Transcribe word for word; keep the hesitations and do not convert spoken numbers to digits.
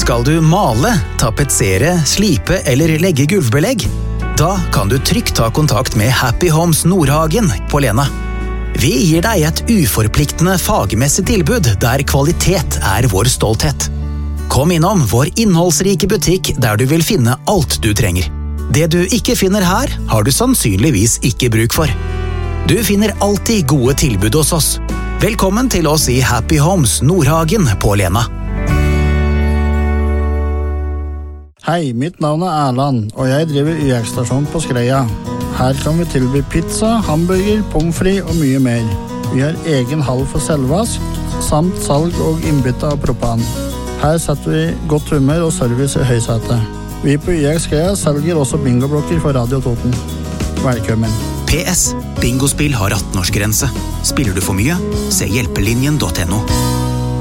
Skal du male, tapetsere, slipe eller legge gulvbelegg? Da kan du trygt ta kontakt med Happy Homes Nordhagen på Lena. Vi gir deg et uforpliktende fagmessig tilbud der kvalitet er vår stolthet. Kom innom vår innholdsrike butikk der du vil finne alt du trenger. Det du ikke finner her, har du sannsynligvis ikke bruk for. Du finner alltid gode tilbud hos oss. Velkommen til oss i Happy Homes Nordhagen på Lena. Hei, mitt navn er Erland, og jeg driver Y X-stasjon på Skreia. Her kan vi tilby pizza, hamburger, pommes frites og mye mer. Vi har egen hall for selvvask, samt salg og innbytte av propan. Her setter vi godt humør og service i høysetet. Vi på Y X Skreia selger også bingoblokker for Radio Toten. Velkommen. P S. Bingospill har atten års grense. Spiller du for mye? Se hjelpelinjen punktum no.